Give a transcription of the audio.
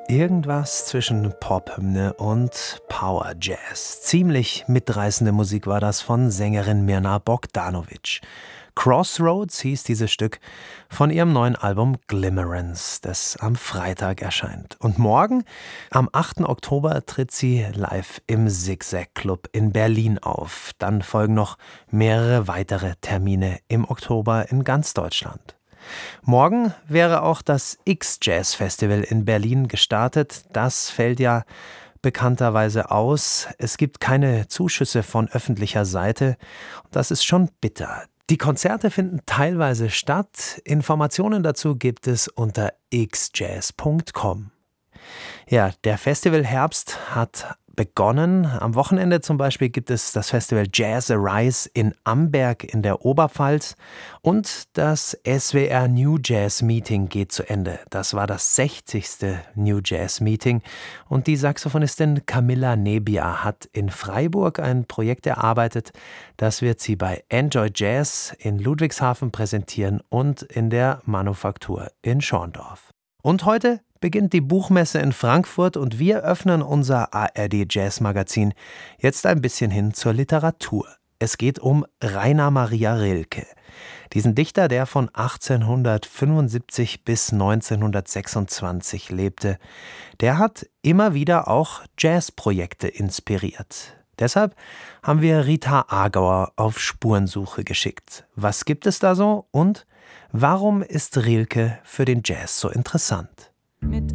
Irgendwas zwischen Pop-Hymne und Power Jazz. Ziemlich mitreißende Musik war das von Sängerin Mirna Bogdanovic. Crossroads hieß dieses Stück von ihrem neuen Album Glimmerance, das am Freitag erscheint. Und morgen, am 8. Oktober, tritt sie live im Zigzag Club in Berlin auf. Dann folgen noch mehrere weitere Termine im Oktober in ganz Deutschland. Morgen wäre auch das X-Jazz Festival in Berlin gestartet. Das fällt ja bekannterweise aus. Es gibt keine Zuschüsse von öffentlicher Seite. Das ist schon bitter. Die Konzerte finden teilweise statt. Informationen dazu gibt es unter xjazz.com. Ja, der Festivalherbst hat begonnen. Am Wochenende zum Beispiel gibt es das Festival Jazz Arise in Amberg in der Oberpfalz und das SWR New Jazz Meeting geht zu Ende. Das war das 60. New Jazz Meeting und die Saxophonistin Camilla Nebbia hat in Freiburg ein Projekt erarbeitet. Das wird sie bei Enjoy Jazz in Ludwigshafen präsentieren und in der Manufaktur in Schorndorf. Und heute beginnt die Buchmesse in Frankfurt und wir öffnen unser ARD Jazz Magazin jetzt ein bisschen hin zur Literatur. Es geht um Rainer Maria Rilke. Diesen Dichter, der von 1875 bis 1926 lebte, der hat immer wieder auch Jazzprojekte inspiriert. Deshalb haben wir Rita Agauer auf Spurensuche geschickt. Was gibt es da so und warum ist Rilke für den Jazz so interessant? Mit